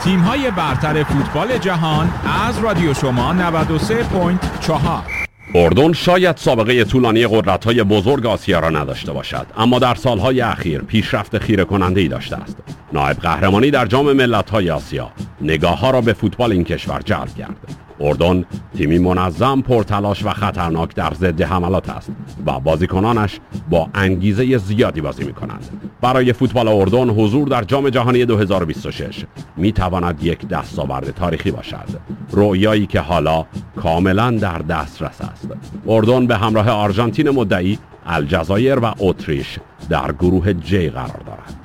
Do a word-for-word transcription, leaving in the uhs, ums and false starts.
تیم‌های برتر فوتبال جهان از رادیو شما نود و سه ممیز چهار. اردن شاید سابقه طولانی قدرت‌های بزرگ آسیا را نداشته باشد، اما در سالهای اخیر پیشرفت خیره کننده‌ای داشته است. نایب قهرمانی در جام ملت‌های آسیا نگاه‌ها را به فوتبال این کشور جلب کرد. اردن تیمی منظم، پرتلاش و خطرناک در ضد حملات است و بازیکنانش با انگیزه زیادی بازی می‌کنند. برای فوتبال اردن حضور در جام جهانی دو هزار و بیست و شش می‌تواند یک دستاورد تاریخی باشد، رؤیایی که حالا کاملاً در دسترس است. اردن به همراه آرژانتین مدعی، الجزایر و اتریش در گروه جی قرار دارد.